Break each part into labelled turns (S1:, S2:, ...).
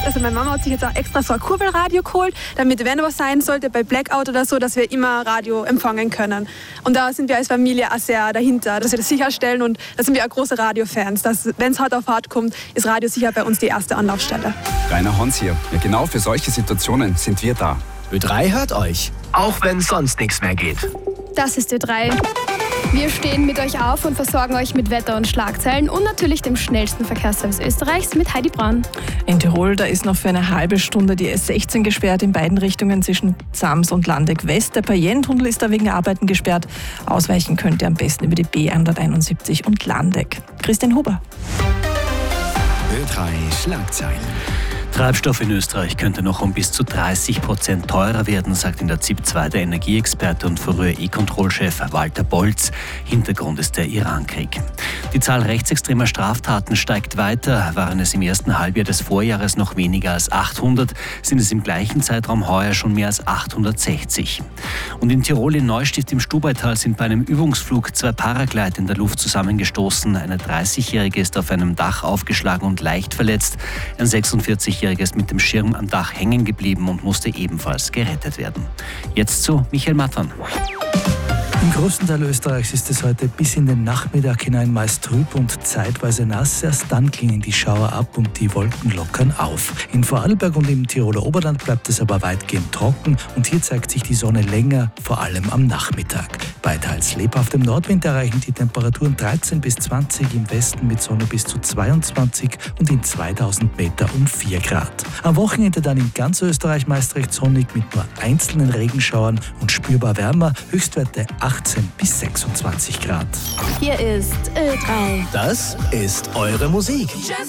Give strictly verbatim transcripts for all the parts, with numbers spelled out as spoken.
S1: Also meine Mama hat sich jetzt auch extra so ein Kurbelradio geholt, damit, wenn was sein sollte, bei Blackout oder so, dass wir immer Radio empfangen können. Und da sind wir als Familie auch sehr dahinter, dass wir das sicherstellen und da sind wir auch große Radiofans. Dass, wenn es hart auf hart kommt, ist Radio sicher bei uns die erste Anlaufstelle.
S2: Rainer Hans hier. Ja, genau für solche Situationen sind wir da.
S3: Ö drei hört euch, auch wenn sonst nichts mehr geht.
S4: Das ist Ö drei. Wir stehen mit euch auf und versorgen euch mit Wetter und Schlagzeilen und natürlich dem schnellsten Verkehrsservice Österreichs mit Heidi Braun.
S5: In Tirol, da ist noch für eine halbe Stunde die S sechzehn gesperrt in beiden Richtungen zwischen Zams und Landeck West. Der Payen-Tunnel ist da wegen Arbeiten gesperrt. Ausweichen könnt ihr am besten über die B hunderteinundsiebzig und Landeck. Christian Huber.
S6: Ö drei Schlagzeilen.
S7: Treibstoff in Österreich könnte noch um bis zu dreißig Prozent teurer werden, sagt in der Z I P zwei der Energieexperte und frühere E-Control-Chef Walter Bolz. Hintergrund ist der Iran-Krieg. Die Zahl rechtsextremer Straftaten steigt weiter. Waren es im ersten Halbjahr des Vorjahres noch weniger als achthundert, sind es im gleichen Zeitraum heuer schon mehr als achthundertsechzig. Und in Tirol in Neustift im Stubaital sind bei einem Übungsflug zwei Paraglider in der Luft zusammengestoßen. Eine dreißigjährige ist auf einem Dach aufgeschlagen und leicht verletzt. Ein sechsundvierzigjähriger ist mit dem Schirm am Dach hängen geblieben und musste ebenfalls gerettet werden. Jetzt zu Michael Mattern.
S8: Im größten Teil Österreichs ist es heute bis in den Nachmittag hinein meist trüb und zeitweise nass. Erst dann klingen die Schauer ab und die Wolken lockern auf. In Vorarlberg und im Tiroler Oberland bleibt es aber weitgehend trocken und hier zeigt sich die Sonne länger, vor allem am Nachmittag. Bei teils lebhaftem Nordwind erreichen die Temperaturen dreizehn bis zwanzig, im Westen mit Sonne bis zu zweiundzwanzig und in zweitausend Meter um vier Grad. Am Wochenende dann in ganz Österreich meist recht sonnig mit nur einzelnen Regenschauern und spürbar wärmer, Höchstwerte achtzehn bis sechsundzwanzig Grad.
S4: Hier ist Ö drei.
S3: Das ist eure Musik.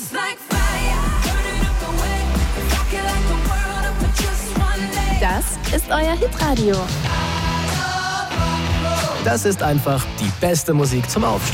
S4: Das ist euer Hitradio.
S3: Das ist einfach die beste Musik zum Aufstehen.